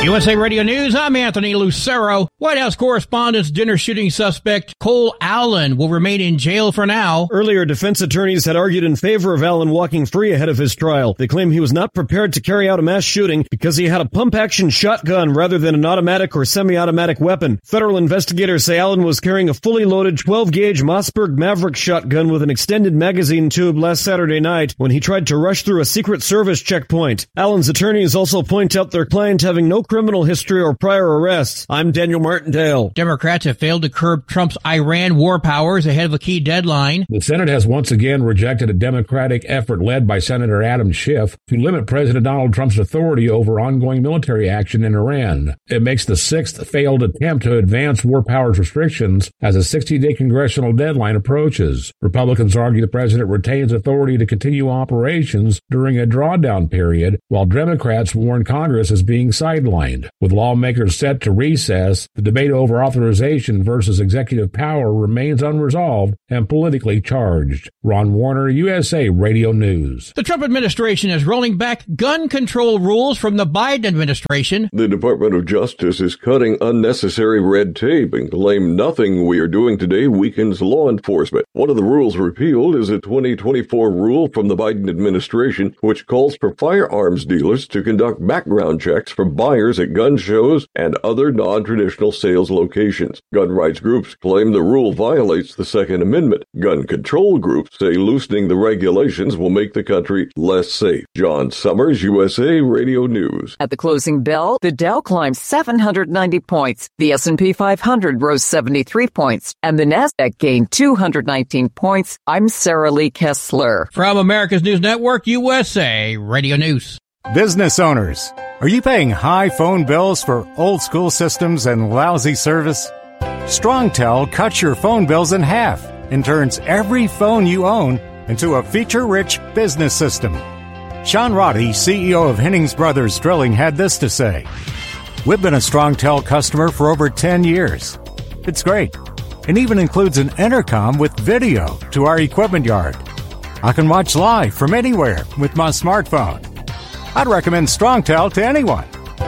USA Radio News, I'm Anthony Lucero. White House Correspondent's dinner shooting suspect Cole Allen will remain in jail for now. Earlier, defense attorneys had argued in favor of Allen walking free ahead of his trial. They claim he was not prepared to carry out a mass shooting because he had a pump-action shotgun rather than an automatic or semi-automatic weapon. Federal investigators say Allen was carrying a fully loaded 12-gauge Mossberg Maverick shotgun with an extended magazine tube last Saturday night when he tried to rush through a Secret Service checkpoint. Allen's attorneys also point out their client having no criminal history or prior arrests. I'm Daniel Martindale. Democrats have failed to curb Trump's Iran war powers ahead of a key deadline. The Senate has once again rejected a Democratic effort led by Senator Adam Schiff to limit President Donald Trump's authority over ongoing military action in Iran. It makes the sixth failed attempt to advance war powers restrictions as a 60-day congressional deadline approaches. Republicans argue the president retains authority to continue operations during a drawdown period, while Democrats warn Congress is being sidelined. With lawmakers set to recess, the debate over authorization versus executive power remains unresolved and politically charged. Ron Warner, USA Radio News. The Trump administration is rolling back gun control rules from the Biden administration. The Department of Justice is cutting unnecessary red tape and claim nothing we are doing today weakens law enforcement. One of the rules repealed is a 2024 rule from the Biden administration, which calls for firearms dealers to conduct background checks for buyers at gun shows and other non-traditional sales locations. Gun rights groups claim the rule violates the Second Amendment. Gun control groups say loosening the regulations will make the country less safe. John Summers, USA Radio News. At the closing bell, the Dow climbed 790 points, the S&P 500 rose 73 points, and the Nasdaq gained 219 points. I'm Sarah Lee Kessler. From America's News Network, USA Radio News. Business owners, are you paying high phone bills for old school systems and lousy service? StrongTel cuts your phone bills in half and turns every phone you own into a feature-rich business system. Sean Roddy, CEO of Hennings Brothers Drilling, had this to say. We've been a StrongTel customer for over 10 years. It's great. It even includes an intercom with video to our equipment yard. I can watch live from anywhere with my smartphone. I'd recommend StrongTel to anyone.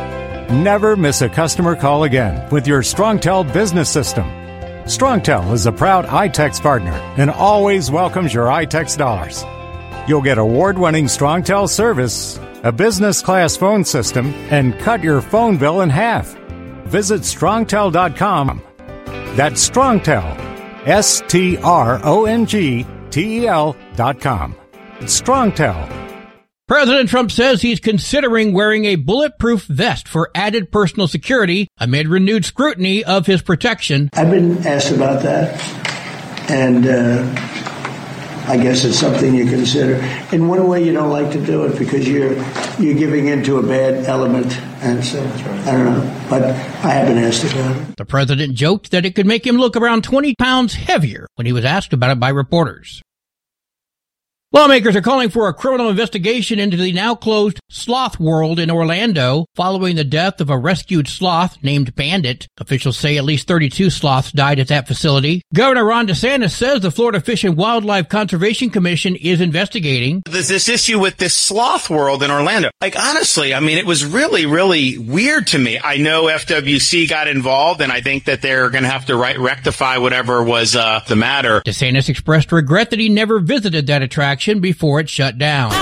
Never miss a customer call again with your StrongTel business system. StrongTel is a proud iTex partner and always welcomes your iTex dollars. You'll get award-winning StrongTel service, a business-class phone system, and cut your phone bill in half. Visit StrongTel.com. That's StrongTel, StrongTel.com. It's StrongTel. President Trump says he's considering wearing a bulletproof vest for added personal security amid renewed scrutiny of his protection. I've been asked about that, and I guess it's something you consider. In one way, you don't like to do it because you're giving into a bad element, and so I don't know, but I have been asked about it. The president joked that it could make him look around 20 pounds heavier when he was asked about it by reporters. Lawmakers are calling for a criminal investigation into the now-closed Sloth World in Orlando following the death of a rescued sloth named Bandit. Officials say at least 32 sloths died at that facility. Governor Ron DeSantis says the Florida Fish and Wildlife Conservation Commission is investigating. There's this issue with this Sloth World in Orlando. Honestly, it was really, really weird to me. I know FWC got involved, and I think that they're going to have to rectify whatever was the matter. DeSantis expressed regret that he never visited that attraction before it shut down.